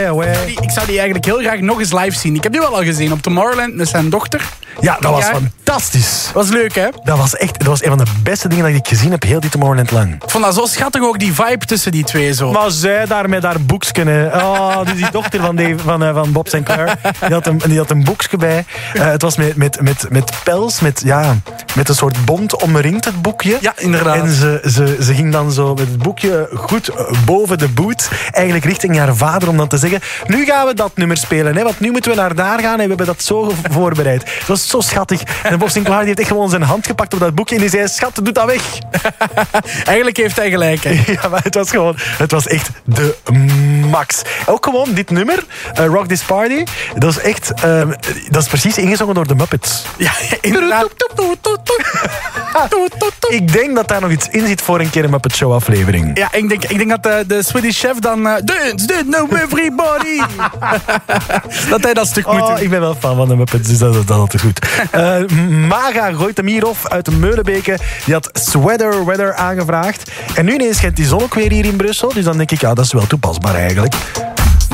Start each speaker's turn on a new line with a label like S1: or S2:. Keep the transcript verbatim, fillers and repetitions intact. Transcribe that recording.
S1: Ik zou die eigenlijk heel graag nog eens live zien. Ik heb die wel al gezien op Tomorrowland met zijn dochter.
S2: Ja, dat was
S1: Ja.
S2: fantastisch.
S1: Dat was leuk, hè?
S2: Dat was echt, dat was een van de beste dingen dat ik gezien heb, heel die Tomorrowland lang.
S1: Ik vond dat zo schattig, ook die vibe tussen die twee zo.
S2: Maar zij daar met haar boekje. hè. Oh, dus die dochter van, Dave, van, uh, van Bob Sinclair. Die had een, die had een boekje bij. Uh, het was met, met, met, met pels, met, ja, met een soort bont omringd het boekje.
S1: Ja, inderdaad.
S2: En ze, ze, ze ging dan zo met het boekje goed uh, boven de boot. Eigenlijk richting haar vader om dan te zeggen... Nu gaan we dat nummer spelen, hè, want nu moeten we naar daar gaan en we hebben dat zo voorbereid. Het was zo schattig. En Bob Sinclair die heeft echt gewoon zijn hand gepakt op dat boekje en die zei... Schat, doe dat weg.
S1: Eigenlijk heeft hij gelijk, hè?
S2: Ja, maar het was gewoon... Het was echt de max. Ook gewoon dit nummer, uh, Rock This Party, dat is echt... Uh, dat is precies ingezongen door de Muppets.
S1: Ja, inderdaad.
S2: Ik denk dat daar nog iets in zit voor een keer een Muppet Show aflevering.
S1: Ja, ik denk, ik denk dat de, de Swedish Chef dan... Uh, dance, dance, no everybody. Dat hij dat stuk moet doen.
S2: Oh, ik ben wel fan van de Muppets, dus dat is altijd goed. Uh, Maga Goitamirov uit Meulenbeke, die had Sweater Weather aangevraagd. En nu ineens schijnt die zon ook weer hier in Brussel, dus dan denk ik, ja, dat is wel toepasbaar eigenlijk.